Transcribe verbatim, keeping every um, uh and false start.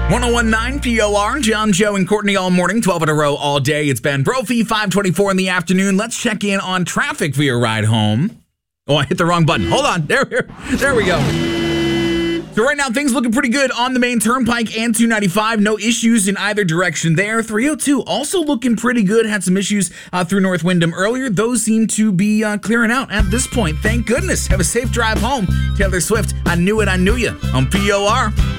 one oh one point nine P O R, John, Joe, and Courtney all morning, twelve in a row all day. It's Ben Brophy, five twenty-four in the afternoon. Let's check in on traffic for your ride home. Oh, I hit the wrong button. Hold on. There, there we go. So right now, things looking pretty good on the main turnpike and two ninety-five. No issues in either direction there. three oh two also looking pretty good. Had some issues uh, through North Windham earlier. Those seem to be uh, clearing out at this point. Thank goodness. Have a safe drive home. Taylor Swift, I Knew It, I Knew Ya on P O R.